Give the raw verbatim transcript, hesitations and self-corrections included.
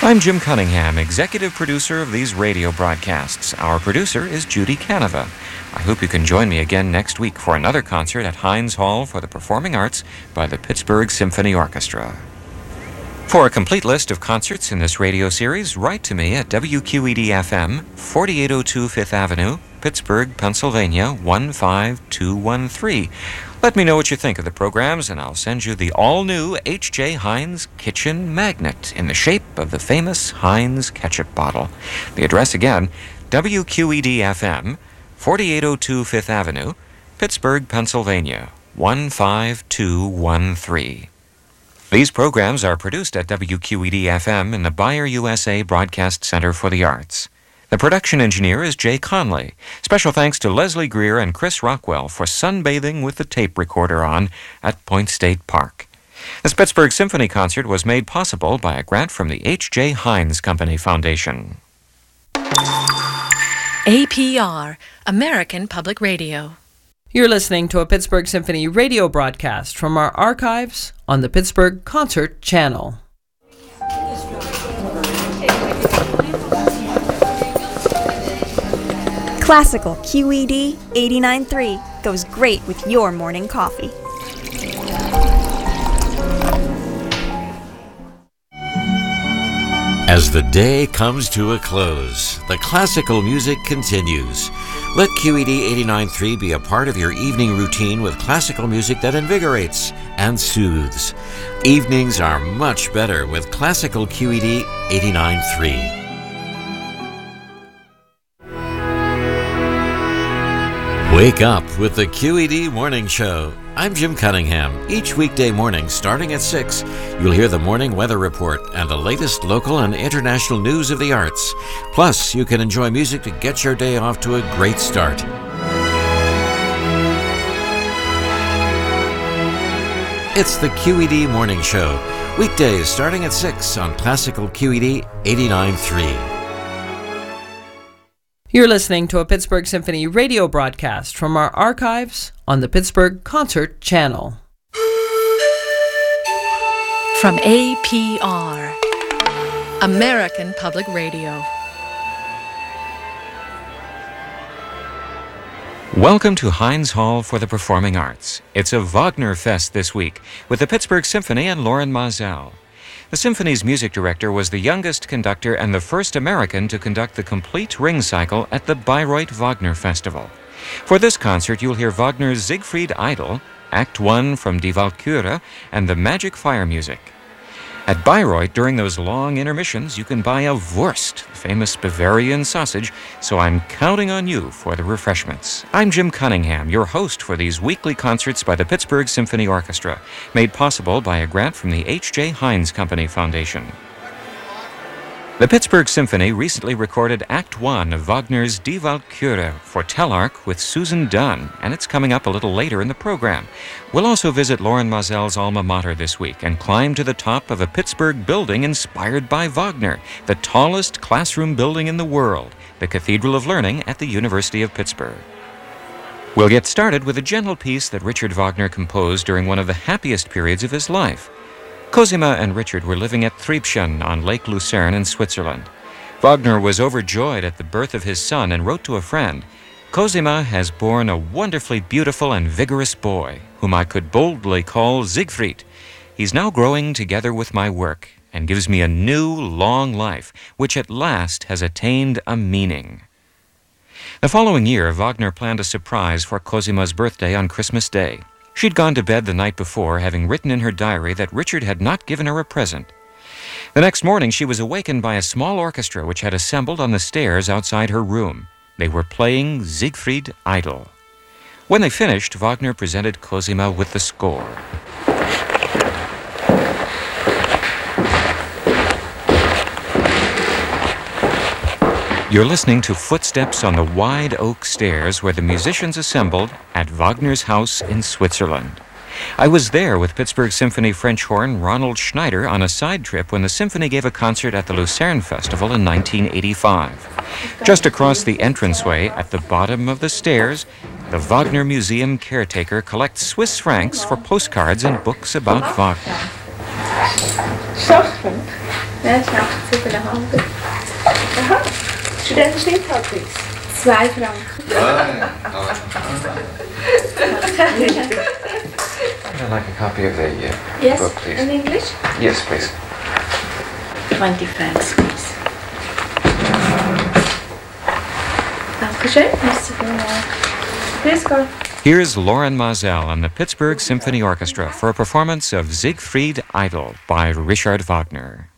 I'm Jim Cunningham, executive producer of these radio broadcasts. Our producer is Judy Canova. I hope you can join me again next week for another concert at Heinz Hall for the Performing Arts by the Pittsburgh Symphony Orchestra. For a complete list of concerts in this radio series, write to me at W Q E D F M, forty-eight oh two Fifth Avenue, Pittsburgh, Pennsylvania, one five two one three. Let me know what you think of the programs, and I'll send you the all-new H J. Heinz Kitchen Magnet in the shape of the famous Heinz ketchup bottle. The address again, W Q E D F M, forty-eight oh two Fifth Avenue, Pittsburgh, Pennsylvania, one five two one three. These programs are produced at W Q E D F M in the Bayer U S A Broadcast Center for the Arts. The production engineer is Jay Conley. Special thanks to Leslie Greer and Chris Rockwell for sunbathing with the tape recorder on at Point State Park. This Pittsburgh Symphony concert was made possible by a grant from the H J. Heinz Company Foundation. A P R, American Public Radio. You're listening to a Pittsburgh Symphony radio broadcast from our archives on the Pittsburgh Concert Channel. Classical Q E D eighty-nine point three goes great with your morning coffee. As the day comes to a close, the classical music continues. Let Q E D eighty-nine point three be a part of your evening routine with classical music that invigorates and soothes. Evenings are much better with classical Q E D eighty-nine point three. Wake up with the Q E D Morning Show. I'm Jim Cunningham. Each weekday morning, starting at six, you'll hear the morning weather report and the latest local and international news of the arts. Plus, you can enjoy music to get your day off to a great start. It's the Q E D Morning Show. Weekdays starting at six on Classical Q E D eighty-nine point three. You're listening to a Pittsburgh Symphony radio broadcast from our archives on the Pittsburgh Concert Channel. From A P R, American Public Radio. Welcome to Heinz Hall for the Performing Arts. It's a Wagner Fest this week with the Pittsburgh Symphony and Loren Maazel. The symphony's music director was the youngest conductor and the first American to conduct the complete ring cycle at the Bayreuth Wagner Festival. For this concert, you'll hear Wagner's Siegfried Idyll, Act One from Die Walküre, and the Magic Fire music. At Bayreuth, during those long intermissions, you can buy a Wurst, famous Bavarian sausage, so I'm counting on you for the refreshments. I'm Jim Cunningham, your host for these weekly concerts by the Pittsburgh Symphony Orchestra, made possible by a grant from the H J. Heinz Company Foundation. The Pittsburgh Symphony recently recorded Act One of Wagner's Die Walküre for Telarc with Susan Dunn, and it's coming up a little later in the program. We'll also visit Loren Maazel's alma mater this week and climb to the top of a Pittsburgh building inspired by Wagner, the tallest classroom building in the world, the Cathedral of Learning at the University of Pittsburgh. We'll get started with a gentle piece that Richard Wagner composed during one of the happiest periods of his life. Cosima and Richard were living at Triebschen on Lake Lucerne in Switzerland. Wagner was overjoyed at the birth of his son and wrote to a friend, "Cosima has borne a wonderfully beautiful and vigorous boy, whom I could boldly call Siegfried. He's now growing together with my work and gives me a new, long life, which at last has attained a meaning." The following year, Wagner planned a surprise for Cosima's birthday on Christmas Day. She'd gone to bed the night before, having written in her diary that Richard had not given her a present. The next morning, she was awakened by a small orchestra which had assembled on the stairs outside her room. They were playing Siegfried Idyll. When they finished, Wagner presented Cosima with the score. You're listening to Footsteps on the Wide Oak Stairs where the musicians assembled at Wagner's house in Switzerland. I was there with Pittsburgh Symphony French horn Ronald Schneider on a side trip when the symphony gave a concert at the Lucerne Festival in nineteen eighty-five. Just across the entranceway at the bottom of the stairs, the Wagner Museum caretaker collects Swiss francs for postcards and books about Wagner. Soft drink. Ja, klar. Super, da haben wir. Aha. Studentenschnitttal, please. Zwei Franken. I'd like a copy of the uh, Yes, book, please. in English? Yes, please. twenty francs, please. Dankeschön. Merci vielmals. Grüß Gott. Here's Lauren Mazel and the Pittsburgh Symphony Orchestra for a performance of Siegfried Idle by Richard Wagner.